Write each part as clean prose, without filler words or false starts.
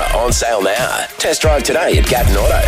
on sale now. Test drive today at Gatton Auto.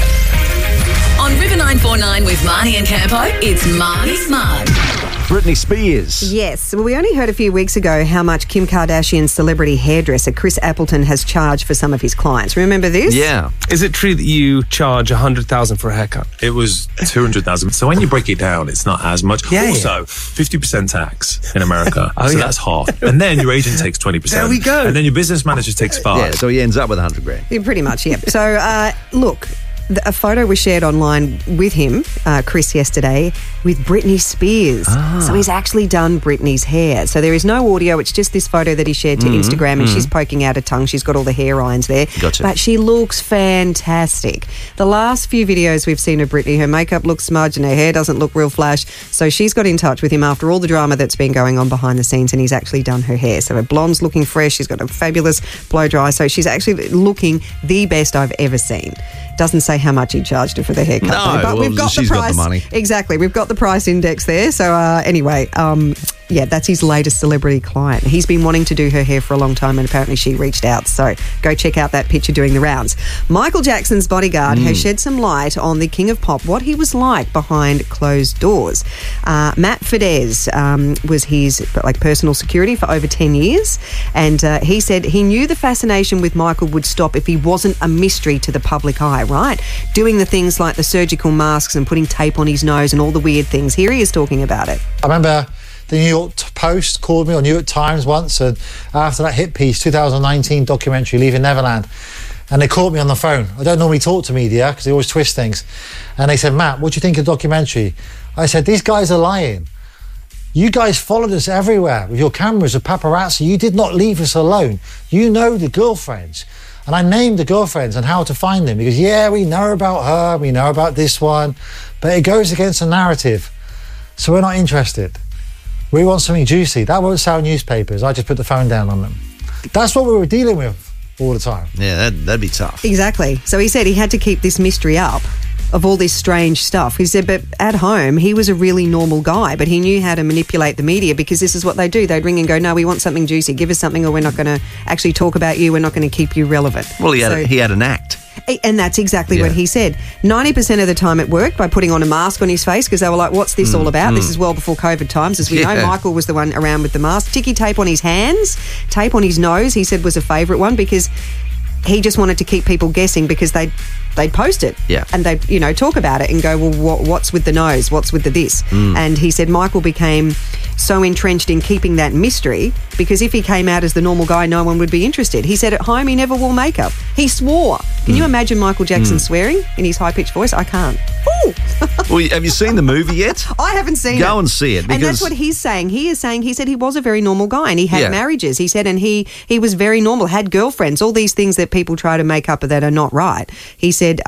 On River 949 with Marnie and Campo, it's Marnie's Mug. Britney Spears. Yes. Well, we only heard a few weeks ago how much Kim Kardashian's celebrity hairdresser Chris Appleton has charged for some of his clients. Remember this? Yeah. Is it true that you charge $100,000 for a haircut? It was $200,000. So when you break it down, it's not as much. Yeah, also, 50% tax in America. Oh, so yeah. that's half. And then your agent takes 20%. There we go. And then your business manager takes 5%. Yeah, so he ends up with $100,000. Yeah, pretty much, yeah. So, look, a photo was shared online with him, Chris, yesterday, with Britney Spears. So he's actually done Britney's hair. So there is no audio. It's just this photo that he shared to Instagram, and she's poking out her tongue. She's got all the hair irons there. Gotcha. But she looks fantastic. The last few videos we've seen of Britney, her makeup looks smudged and her hair doesn't look real flash. So she's got in touch with him after all the drama that's been going on behind the scenes, and he's actually done her hair. So her blonde's looking fresh. She's got a fabulous blow dry. So she's actually looking the best I've ever seen. Doesn't say how much he charged her for the haircut. No, though, but well, we've got she's the got price. the money. Exactly. We've got the price index there. So anyway, yeah, that's his latest celebrity client. He's been wanting to do her hair for a long time, and apparently she reached out. So go check out that picture doing the rounds. Michael Jackson's bodyguard has shed some light on the King of Pop, what he was like behind closed doors. Matt Fidesz was his personal security for over 10 years, and he said he knew the fascination with Michael would stop if he wasn't a mystery to the public eye, right? Doing the things like the surgical masks and putting tape on his nose and all the weird things. Here he is talking about it. I remember the New York Post called me, or New York Times once, and after that hit piece, 2019 documentary, Leaving Neverland, and they called me on the phone. I don't normally talk to media because they always twist things. And they said, Matt, what do you think of the documentary? I said, these guys are lying. You guys followed us everywhere with your cameras, with paparazzi. You did not leave us alone. You know the girlfriends. And I named the girlfriends and how to find them because, yeah, we know about her, we know about this one, but it goes against the narrative. So we're not interested. We want something juicy. That won't sell newspapers. I just put the phone down on them. That's what we were dealing with all the time. Yeah, that'd be tough. Exactly. So he said he had to keep this mystery up of all this strange stuff. He said, but at home, he was a really normal guy, but he knew how to manipulate the media because this is what they do. They'd ring and go, no, we want something juicy. Give us something or we're not going to actually talk about you. We're not going to keep you relevant. Well, he had an act. And that's exactly what he said. 90% of the time it worked by putting on a mask on his face because they were like, what's this all about? This is well before COVID times. As we know, Michael was the one around with the mask. Ticky tape on his hands, tape on his nose, he said was a favourite one because he just wanted to keep people guessing because they'd post it and they'd, talk about it and go, well, what's with the nose? What's with the this? And he said Michael became so entrenched in keeping that mystery because if he came out as the normal guy, no one would be interested. He said at home he never wore makeup. He swore. Can you imagine Michael Jackson swearing in his high-pitched voice? I can't. Ooh. Well, have you seen the movie yet? I haven't seen it. Go and see it. And that's what he's saying. He said he was a very normal guy and he had marriages. He said, and he was very normal, had girlfriends, all these things that people try to make up that are not right. He said,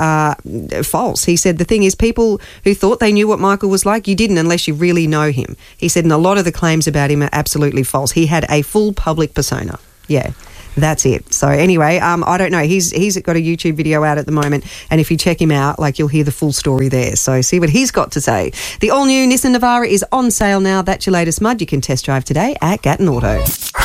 false. He said, the thing is, people who thought they knew what Michael was like, you didn't unless you really know him. He said, and a lot of the claims about him are absolutely false. He had a full public persona. Yeah. That's it. So anyway, I don't know. He's got a YouTube video out at the moment, and if you check him out, you'll hear the full story there. So see what he's got to say. The all-new Nissan Navara is on sale now. That's your latest mud. You can test drive today at Gatton Auto.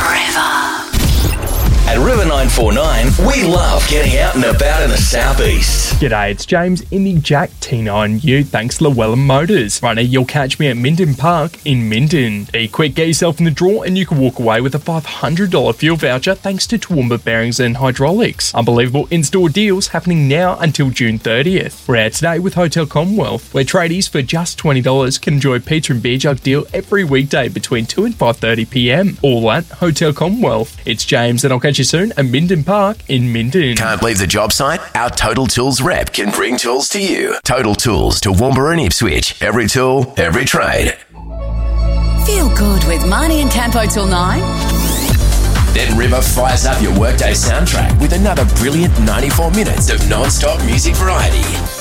At River 949, we love getting out and about in the southeast. G'day, it's James in the Jack T9U, thanks to Llewellyn Motors. Right now, you'll catch me at Minden Park in Minden. Be quick, get yourself in the draw and you can walk away with a $500 fuel voucher thanks to Toowoomba Bearings and Hydraulics. Unbelievable in-store deals happening now until June 30th. We're out today with Hotel Commonwealth, where tradies for just $20 can enjoy pizza and beer jug deal every weekday between 2 and 5:30pm. All at Hotel Commonwealth. It's James and I'll catch you soon at Minden Park in Minden. Can't leave the job site? Our Total Tools rep can bring tools to you. Total Tools to Toowoomba and Ipswich. Every tool, every trade. Feel good with Marnie and Campo till 9. Then River fires up your workday soundtrack with another brilliant 94 minutes of non-stop music variety.